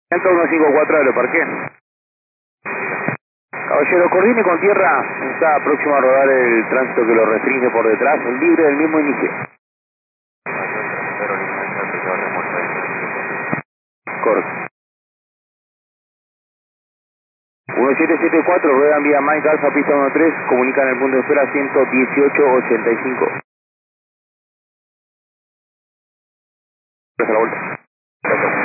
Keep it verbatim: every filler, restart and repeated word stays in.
ciento uno cinco cuatro, lo parqué. Caballero, coordine con tierra, está próximo a rodar el tránsito que lo restringe por detrás, el libre del mismo inicio. Correcto. uno siete siete cuatro, ruedan vía Mike Alfa, pista uno tres, comunican el punto de espera ciento dieciocho ochenta y cinco. Hasta la vuelta.